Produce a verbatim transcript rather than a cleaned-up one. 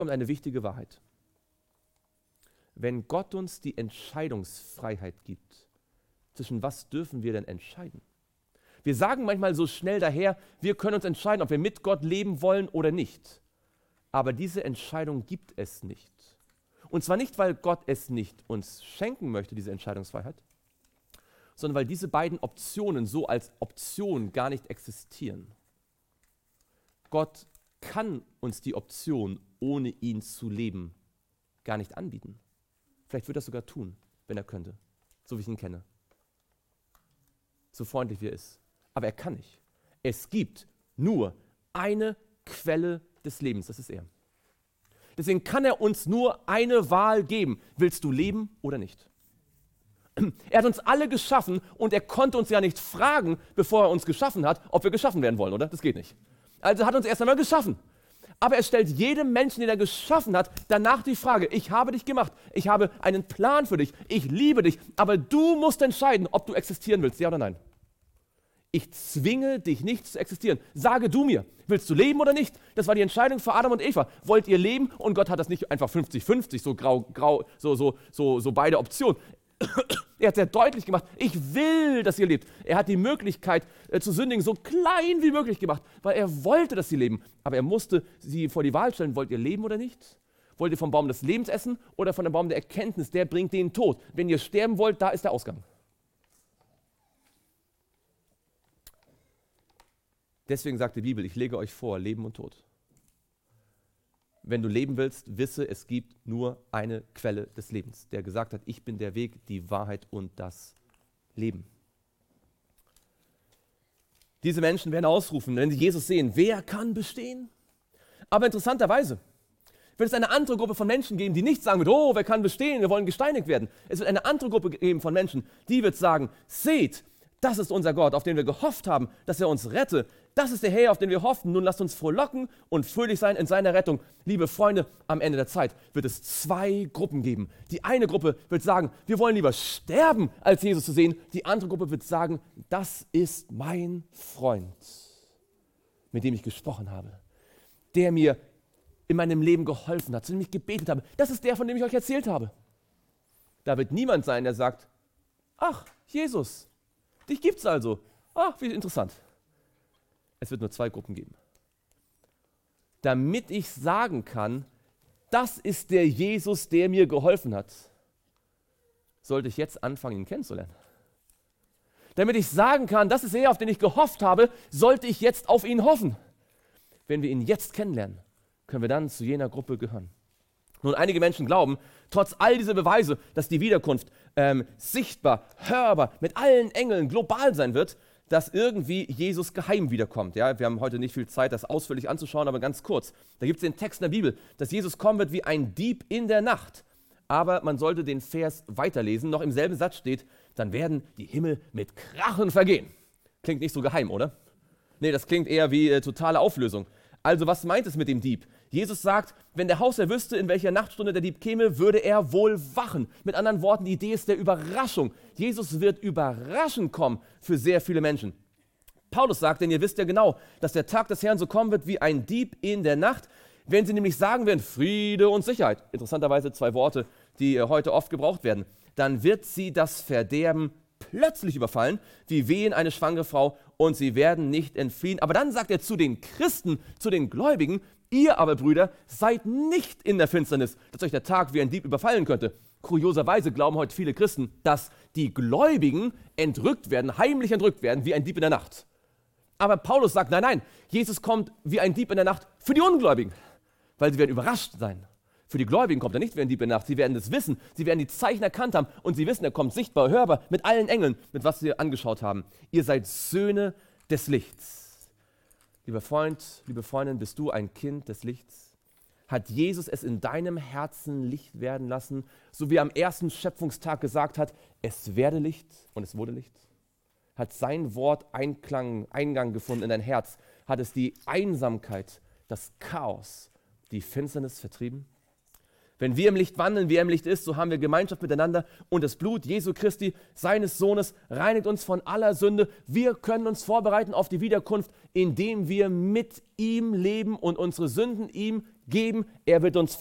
kommt eine wichtige Wahrheit. Wenn Gott uns die Entscheidungsfreiheit gibt, zwischen was dürfen wir denn entscheiden? Wir sagen manchmal so schnell daher, wir können uns entscheiden, ob wir mit Gott leben wollen oder nicht. Aber diese Entscheidung gibt es nicht. Und zwar nicht, weil Gott es nicht uns schenken möchte, diese Entscheidungsfreiheit, sondern weil diese beiden Optionen so als Option gar nicht existieren. Gott kann uns die Option, ohne ihn zu leben, gar nicht anbieten. Vielleicht würde er das sogar tun, wenn er könnte, so wie ich ihn kenne. So freundlich wie er ist. Aber er kann nicht. Es gibt nur eine Quelle des Lebens, das ist er. Deswegen kann er uns nur eine Wahl geben. Willst du leben oder nicht? Er hat uns alle geschaffen und er konnte uns ja nicht fragen, bevor er uns geschaffen hat, ob wir geschaffen werden wollen, oder? Das geht nicht. Also hat er uns erst einmal geschaffen. Aber er stellt jedem Menschen, den er geschaffen hat, danach die Frage, ich habe dich gemacht, ich habe einen Plan für dich, ich liebe dich, aber du musst entscheiden, ob du existieren willst, ja oder nein. Ich zwinge dich nicht zu existieren. Sage du mir, willst du leben oder nicht? Das war die Entscheidung für Adam und Eva. Wollt ihr leben? Und Gott hat das nicht einfach fünfzig fünfzig, so grau, grau, so, so, so, so beide Optionen. Er hat sehr deutlich gemacht, ich will, dass ihr lebt. Er hat die Möglichkeit äh, zu sündigen so klein wie möglich gemacht, weil er wollte, dass sie leben. Aber er musste sie vor die Wahl stellen, wollt ihr leben oder nicht? Wollt ihr vom Baum des Lebens essen oder von dem Baum der Erkenntnis? Der bringt den Tod. Wenn ihr sterben wollt, da ist der Ausgang. Deswegen sagt die Bibel, ich lege euch vor, Leben und Tod. Wenn du leben willst, wisse, es gibt nur eine Quelle des Lebens, der gesagt hat, ich bin der Weg, die Wahrheit und das Leben. Diese Menschen werden ausrufen, wenn sie Jesus sehen, wer kann bestehen? Aber interessanterweise wird es eine andere Gruppe von Menschen geben, die nicht sagen wird, oh, wer kann bestehen, wir wollen gesteinigt werden. Es wird eine andere Gruppe geben von Menschen, die wird sagen, seht, das ist unser Gott, auf den wir gehofft haben, dass er uns rette. Das ist der Herr, auf den wir hoffen. Nun lasst uns frohlocken und fröhlich sein in seiner Rettung. Liebe Freunde, am Ende der Zeit wird es zwei Gruppen geben. Die eine Gruppe wird sagen, wir wollen lieber sterben, als Jesus zu sehen. Die andere Gruppe wird sagen, das ist mein Freund, mit dem ich gesprochen habe, der mir in meinem Leben geholfen hat, zu dem ich gebetet habe. Das ist der, von dem ich euch erzählt habe. Da wird niemand sein, der sagt, ach, Jesus, dich gibt's also. Ach, wie interessant. Es wird nur zwei Gruppen geben. Damit ich sagen kann, das ist der Jesus, der mir geholfen hat, sollte ich jetzt anfangen, ihn kennenzulernen. Damit ich sagen kann, das ist er, auf den ich gehofft habe, sollte ich jetzt auf ihn hoffen. Wenn wir ihn jetzt kennenlernen, können wir dann zu jener Gruppe gehören. Nun, einige Menschen glauben, trotz all dieser Beweise, dass die Wiederkunft ähm, sichtbar, hörbar, mit allen Engeln global sein wird, dass irgendwie Jesus geheim wiederkommt. Ja, wir haben heute nicht viel Zeit, das ausführlich anzuschauen, aber ganz kurz. Da gibt es den Text in der Bibel, dass Jesus kommen wird wie ein Dieb in der Nacht. Aber man sollte den Vers weiterlesen. Noch im selben Satz steht, dann werden die Himmel mit Krachen vergehen. Klingt nicht so geheim, oder? Nee, das klingt eher wie äh, totale Auflösung. Also was meint es mit dem Dieb? Jesus sagt, wenn der Hausherr wüsste, in welcher Nachtstunde der Dieb käme, würde er wohl wachen. Mit anderen Worten, die Idee ist der Überraschung. Jesus wird überraschend kommen für sehr viele Menschen. Paulus sagt, denn ihr wisst ja genau, dass der Tag des Herrn so kommen wird wie ein Dieb in der Nacht, wenn sie nämlich sagen werden, Friede und Sicherheit. Interessanterweise zwei Worte, die heute oft gebraucht werden. Dann wird sie das Verderben plötzlich überfallen, wie Wehen eine schwangere Frau, und sie werden nicht entfliehen. Aber dann sagt er zu den Christen, zu den Gläubigen, ihr aber, Brüder, seid nicht in der Finsternis, dass euch der Tag wie ein Dieb überfallen könnte. Kurioserweise glauben heute viele Christen, dass die Gläubigen entrückt werden, heimlich entrückt werden, wie ein Dieb in der Nacht. Aber Paulus sagt, nein, nein, Jesus kommt wie ein Dieb in der Nacht für die Ungläubigen, weil sie werden überrascht sein. Für die Gläubigen kommt er nicht wie ein Dieb in der Nacht. Sie werden das wissen, sie werden die Zeichen erkannt haben und sie wissen, er kommt sichtbar, hörbar, mit allen Engeln, mit was sie angeschaut haben. Ihr seid Söhne des Lichts. Lieber Freund, liebe Freundin, bist du ein Kind des Lichts? Hat Jesus es in deinem Herzen Licht werden lassen, so wie er am ersten Schöpfungstag gesagt hat, es werde Licht und es wurde Licht? Hat sein Wort Einklang, Eingang gefunden in dein Herz? Hat es die Einsamkeit, das Chaos, die Finsternis vertrieben? Wenn wir im Licht wandeln, wie er im Licht ist, so haben wir Gemeinschaft miteinander und das Blut Jesu Christi, seines Sohnes, reinigt uns von aller Sünde. Wir können uns vorbereiten auf die Wiederkunft, indem wir mit ihm leben und unsere Sünden ihm geben, er wird uns